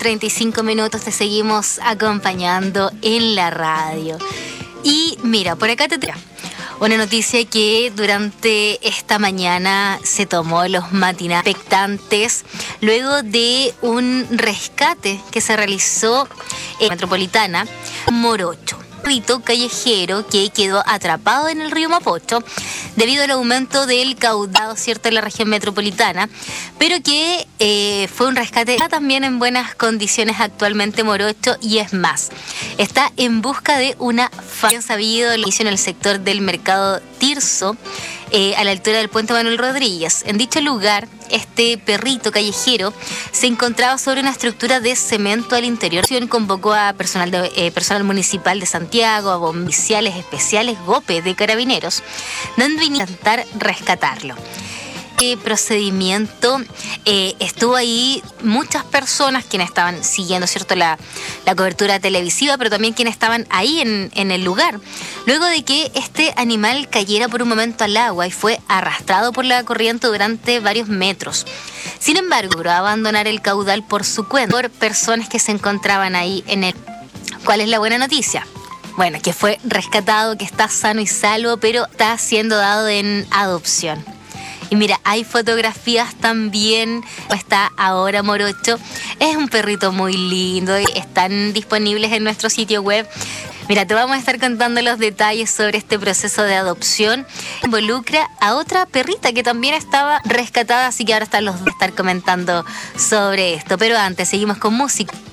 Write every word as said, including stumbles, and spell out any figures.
treinta y cinco minutos te seguimos acompañando en la radio. Y mira, por acá te traigo una noticia que durante esta mañana se tomó los matinales expectantes luego de un rescate que se realizó en la Metropolitana Morocho. Perrito callejero que quedó atrapado en el río Mapocho debido al aumento del caudal, cierto, en la región metropolitana, pero que eh, fue un rescate también en buenas condiciones actualmente Morocho, y es más, está en busca de una familia. Sabido el inicio en el sector del mercado Tirso, eh, a la altura del puente Manuel Rodríguez. En dicho lugar, este perrito callejero se encontraba sobre una estructura de cemento al interior. Convocó a personal, de, eh, personal municipal de Santiago, a oficiales especiales G O P E de Carabineros, donde vinieron a intentar rescatarlo. Este procedimiento eh, estuvo ahí muchas personas quienes estaban siguiendo, cierto, la, la cobertura televisiva, pero también quienes estaban ahí en, en el lugar, luego de que este animal cayera por un momento al agua y fue arrastrado por la corriente durante varios metros. Sin embargo, logró abandonar el caudal por su cuenta por personas que se encontraban ahí en el... ¿Cuál es la buena noticia? Bueno, que fue rescatado, que está sano y salvo, pero está siendo dado en adopción. Y mira, hay fotografías también, está ahora Morocho, es un perrito muy lindo, están disponibles en nuestro sitio web. Mira, te vamos a estar contando los detalles sobre este proceso de adopción. Involucra a otra perrita que también estaba rescatada, así que ahora están los dos a estar comentando sobre esto. Pero antes, seguimos con música.